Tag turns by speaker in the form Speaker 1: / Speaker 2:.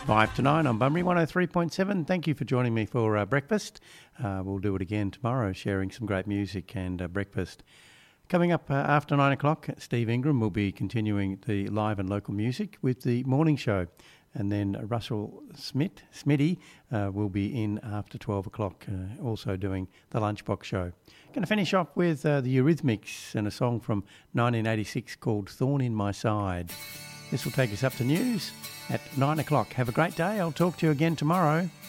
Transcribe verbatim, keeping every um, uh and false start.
Speaker 1: five to nine on Bunbury one oh three point seven. Thank you for joining me for uh, breakfast. Uh, we'll do it again tomorrow, sharing some great music and uh, breakfast. Coming up uh, after nine o'clock, Steve Ingram will be continuing the live and local music with the morning show. And then Russell Smith, Smitty, uh, will be in after twelve o'clock, uh, also doing the Lunchbox show. Going to finish off with uh, the Eurythmics and a song from nineteen eighty-six called Thorn in My Side. This will take us up to news at nine o'clock. Have a great day. I'll talk to you again tomorrow.